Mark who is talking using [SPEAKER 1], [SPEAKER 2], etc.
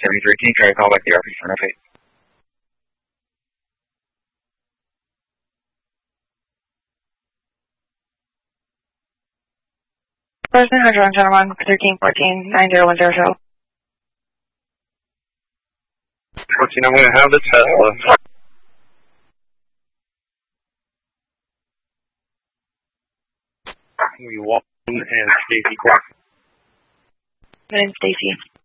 [SPEAKER 1] 13, try to call back the RP for an update.
[SPEAKER 2] President Hydron, gentlemen, 1314, 9010 show.
[SPEAKER 3] 14, I'm going to have the Tesla. We walk in and Stacy Clark.
[SPEAKER 2] My name's Stacy.